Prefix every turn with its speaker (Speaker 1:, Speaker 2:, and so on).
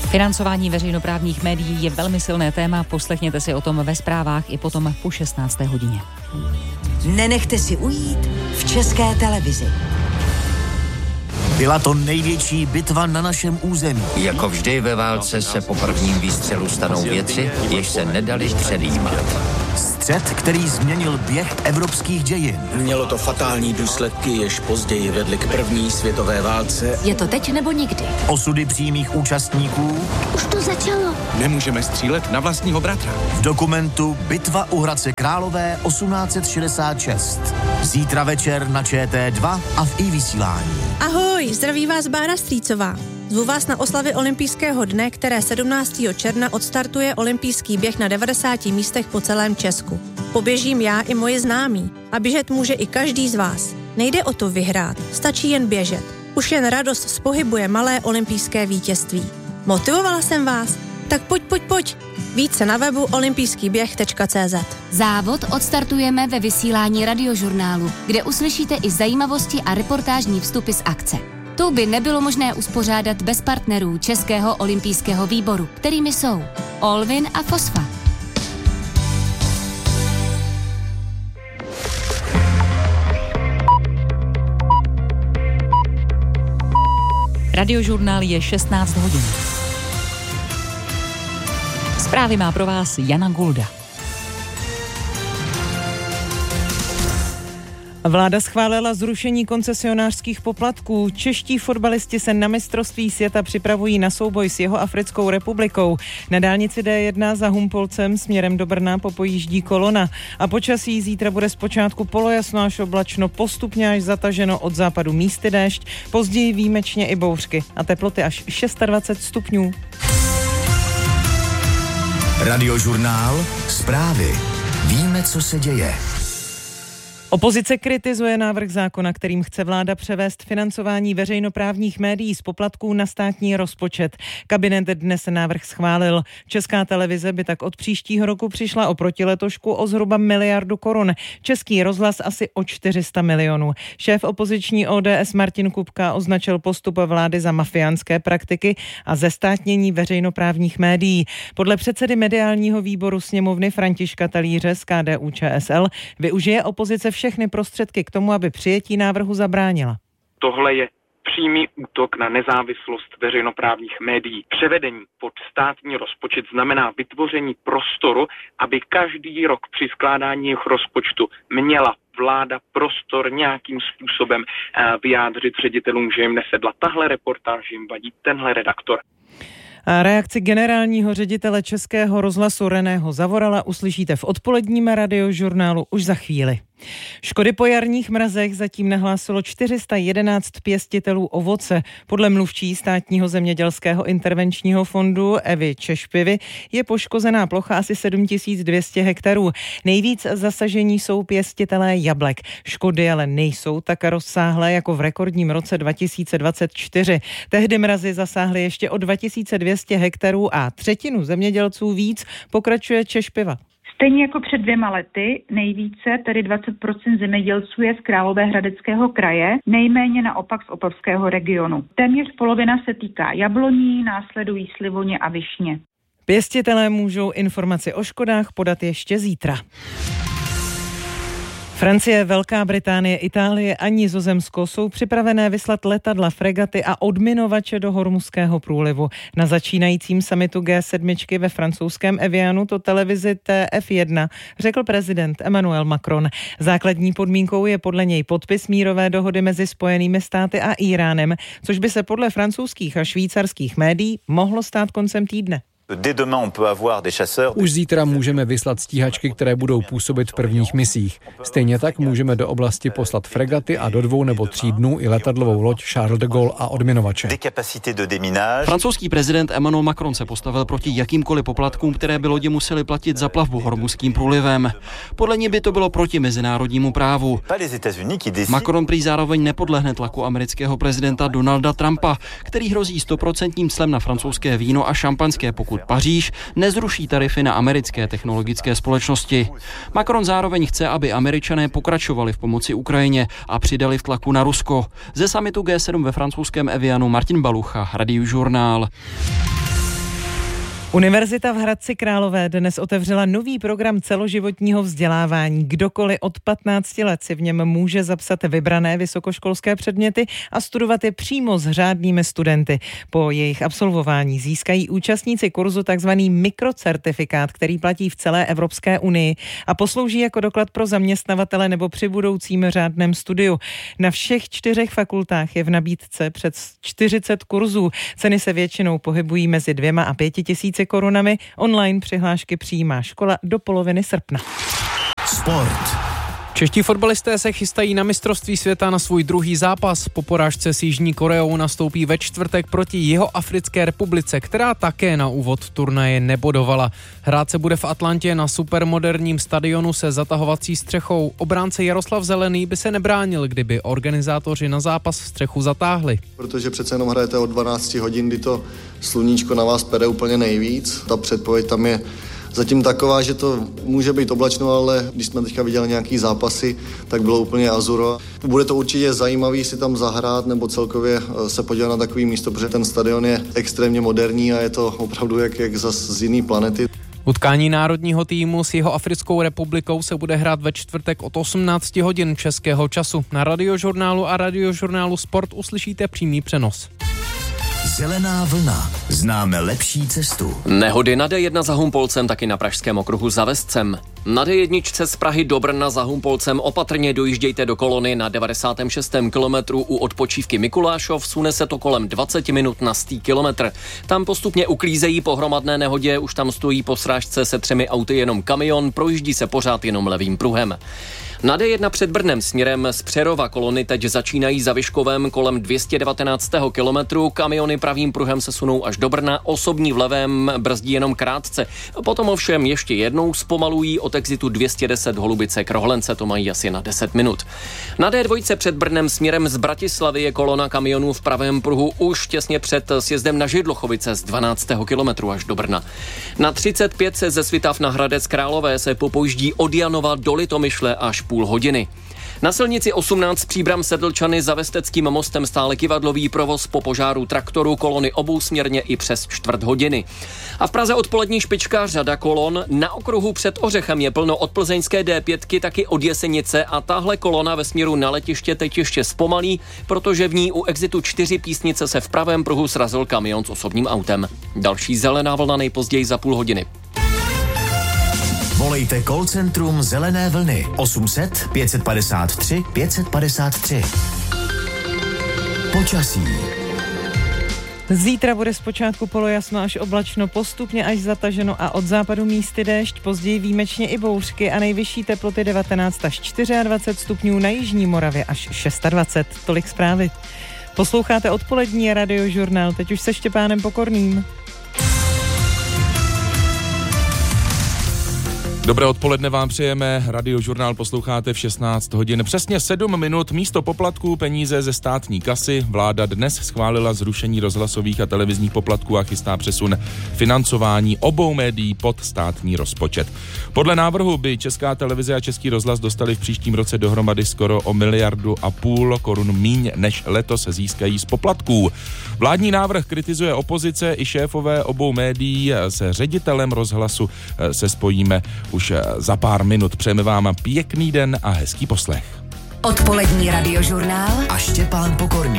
Speaker 1: Financování veřejnoprávních médií je velmi silné téma, poslechněte si o tom ve zprávách i potom po 16. hodině.
Speaker 2: Nenechte si ujít v České televizi.
Speaker 3: Byla to největší bitva na našem území.
Speaker 4: Jako vždy ve válce se po prvním výstřelu stanou věci, jež se nedali předjímat.
Speaker 3: Střet, který změnil běh evropských dějin.
Speaker 5: Mělo to fatální důsledky, jež později vedly k první světové válce.
Speaker 6: Je to teď nebo nikdy?
Speaker 3: Osudy přímých účastníků.
Speaker 6: Už to začalo.
Speaker 5: Nemůžeme střílet na vlastního bratra.
Speaker 3: V dokumentu Bitva u Hradce Králové 1866. Zítra večer na ČT2 a v iVysílání.
Speaker 7: Ahoj, zdraví vás Bára Strýcová. Zvu vás na oslavy olympijského dne, které 17. června odstartuje olympijský běh na 90 místech po celém Česku. Poběžím já i moji známí a běžet může i každý z vás. Nejde o to vyhrát, stačí jen běžet. Už jen radost z pohybu je malé olympijské vítězství. Motivovala jsem vás? Tak pojď. Více na webu olympijskýběh.cz.
Speaker 6: Závod odstartujeme ve vysílání Radiožurnálu, kde uslyšíte i zajímavosti a reportážní vstupy z akce. Tu by nebylo možné uspořádat bez partnerů Českého olympijského výboru, kterými jsou Olvin a Fosfa.
Speaker 1: Radiožurnál je 16 hodin. Zprávy má pro vás Jana Gulda.
Speaker 8: Vláda schválila zrušení koncesionářských poplatků. Čeští fotbalisti se na mistrovství světa připravují na souboj s Jihoafrickou republikou. Na dálnici D1 za Humpolcem směrem do Brna popojíždí kolona. A počasí zítra bude zpočátku polojasno až oblačno, postupně až zataženo, od západu místy déšť, později výjimečně i bouřky a teploty až 26 stupňů.
Speaker 3: Radiožurnál, zprávy. Víme, co se děje.
Speaker 8: Opozice kritizuje návrh zákona, kterým chce vláda převést financování veřejnoprávních médií z poplatků na státní rozpočet. Kabinet dnes návrh schválil. Česká televize by tak od příštího roku přišla oproti letošku o zhruba 1 miliardu korun. Český rozhlas asi o 400 milionů. Šéf opoziční ODS Martin Kupka označil postup vlády za mafiánské praktiky a zestátnění veřejnoprávních médií. Podle předsedy mediálního výboru sněmovny Františka Talíře z KDU-ČSL využije opozice všechny prostředky k tomu, aby přijetí návrhu zabránila.
Speaker 9: Tohle je přímý útok na nezávislost veřejnoprávních médií. Převedení pod státní rozpočet znamená vytvoření prostoru, aby každý rok při skládání jejich rozpočtu měla vláda prostor nějakým způsobem vyjádřit ředitelům, že jim nesedla tahle reportáž, jim vadí tenhle redaktor.
Speaker 8: A reakci generálního ředitele Českého rozhlasu Reného Zavorala uslyšíte v odpoledním Radiožurnálu už za chvíli. Škody po jarních mrazech zatím nahlásilo 411 pěstitelů ovoce. Podle mluvčí Státního zemědělského intervenčního fondu Evy Češpivy je poškozená plocha asi 7200 hektarů. Nejvíc zasažení jsou pěstitelé jablek. Škody ale nejsou tak rozsáhlé jako v rekordním roce 2024. Tehdy mrazy zasáhly ještě o 2200 hektarů a třetinu zemědělců víc, pokračuje Češpiva.
Speaker 10: Stejně jako před 2 lety, nejvíce, tedy 20% zemědělců je z Královéhradeckého kraje, nejméně naopak z Opavského regionu. Téměř polovina se týká jabloní, následují slivoně a višně.
Speaker 8: Pěstitelé můžou informaci o škodách podat ještě zítra. Francie, Velká Británie, Itálie a Nizozemsko jsou připravené vyslat letadla, fregaty a odminovače do Hormuzského průlivu. Na začínajícím summitu G7 ve francouzském Evianu to televizi TF1 řekl prezident Emmanuel Macron. Základní podmínkou je podle něj podpis mírové dohody mezi Spojenými státy a Íránem, což by se podle francouzských a švýcarských médií mohlo stát koncem týdne.
Speaker 11: Už zítra můžeme vyslat stíhačky, které budou působit v prvních misích. Stejně tak můžeme do oblasti poslat fregaty a do 2 nebo 3 dnů i letadlovou loď Charles de Gaulle a odminovače.
Speaker 12: Francouzský prezident Emmanuel Macron se postavil proti jakýmkoliv poplatkům, které by lodi musely platit za plavbu Hormuzským průlivem. Podle něj by to bylo proti mezinárodnímu právu. Macron prý zároveň nepodlehne tlaku amerického prezidenta Donalda Trumpa, který hrozí 100% clem na francouzské víno a šampanské, pokud Paříž nezruší tarify na americké technologické společnosti. Macron zároveň chce, aby Američané pokračovali v pomoci Ukrajině a přidali v tlaku na Rusko. Ze summitu G7 ve francouzském Evianu Martin Balucha, Radiožurnál.
Speaker 8: Univerzita v Hradci Králové dnes otevřela nový program celoživotního vzdělávání. Kdokoliv od 15 let si v něm může zapsat vybrané vysokoškolské předměty a studovat je přímo s řádnými studenty. Po jejich absolvování získají účastníci kurzu takzvaný mikrocertifikát, který platí v celé Evropské unii a poslouží jako doklad pro zaměstnavatele nebo při budoucím řádném studiu. Na všech 4 fakultách je v nabídce přes 40 kurzů. Ceny se většinou pohybují mezi 2 a 5 tisíci korunami. Online přihlášky přijímá škola do poloviny srpna.
Speaker 3: Sport.
Speaker 13: Čeští fotbalisté se chystají na mistrovství světa na svůj druhý zápas. Po porážce s Jižní Koreou nastoupí ve čtvrtek proti Jihoafrické republice, která také na úvod turnaje nebodovala. Hrát se bude v Atlantě na supermoderním stadionu se zatahovací střechou. Obránce Jaroslav Zelený by se nebránil, kdyby organizátoři na zápas střechu zatáhli.
Speaker 14: Protože přece jenom hrajete od 12 hodin, kdy to sluníčko na vás pere úplně nejvíc. Ta předpověď tam je zatím taková, že to může být oblačno, ale když jsme teďka viděli nějaký zápasy, tak bylo úplně azuro. Bude to určitě zajímavý si tam zahrát nebo celkově se podívat na takový místo, protože ten stadion je extrémně moderní a je to opravdu jak z jiný planety.
Speaker 13: Utkání národního týmu s Jihoafrickou republikou se bude hrát ve čtvrtek od 18 hodin českého času. Na Radiožurnálu a Radiožurnálu Sport uslyšíte přímý přenos.
Speaker 3: Zelená vlna. Známe lepší cestu.
Speaker 15: Nehody na D1 za Humpolcem, taky na pražském okruhu za Vescem. Na D1 z Prahy do Brna za Humpolcem opatrně dojíždějte do kolony na 96. kilometru u odpočívky Mikulášov, sune se to kolem 20 minut na 100 kilometr. Tam postupně uklízejí po hromadné nehodě, už tam stojí po srážce se 3 auty jenom kamion, projíždí se pořád jenom levým pruhem. Na D1 před Brnem směrem z Přerova kolony teď začínají za Vyškovem kolem 219. kilometru. Kamiony pravým pruhem se sunou až do Brna, osobní v levém brzdí jenom krátce. Potom ovšem ještě jednou zpomalují od exitu 210 Holubice k Rohlence, to mají asi na 10 minut. Na D2 před Brnem směrem z Bratislavy je kolona kamionů v pravém pruhu už těsně před sjezdem na Židlochovice z 12. kilometru až do Brna. Na 35 se ze Svitav na Hradec Králové se popojíždí od Janova do Litomyšle až půl hodiny. Na silnici 18 Příbram Sedlčany za Vesteckým mostem stále kyvadlový provoz po požáru traktoru, kolony obousměrně i přes čtvrt hodiny. A v Praze odpolední špička, řada kolon. Na okruhu před Ořechem je plno od plzeňské D5, taky od Jesenice a tahle kolona ve směru na letiště teď ještě zpomalí, protože v ní u exitu 4 Písnice se v pravém pruhu srazil kamion s osobním autem. Další zelená vlna nejpozději za půl hodiny.
Speaker 3: Volejte call centrum Zelené vlny 800 553 553. Počasí.
Speaker 8: Zítra bude zpočátku polojasno až oblačno, postupně až zataženo a od západu místy déšť, později výjimečně i bouřky a nejvyšší teploty 19 až 24 stupňů, na jižní Moravě až 26. Tolik zprávy. Posloucháte odpolední Radiožurnál, teď už se Štěpánem Pokorným.
Speaker 16: Dobré odpoledne vám přejeme, Radiožurnál posloucháte v 16 hodin. Přesně 7 minut místo poplatků peníze ze státní kasy. Vláda dnes schválila zrušení rozhlasových a televizních poplatků a chystá přesun financování obou médií pod státní rozpočet. Podle návrhu by Česká televize a Český rozhlas dostali v příštím roce dohromady skoro o 1,5 miliardy korun míň, než letos získají z poplatků. Vládní návrh kritizuje opozice i šéfové obou médií. Se ředitelem rozhlasu se spojíme už za pár minut. Přejeme vám pěkný den a hezký poslech.
Speaker 2: Odpolední Radiožurnál
Speaker 3: a Štěpán Pokorný.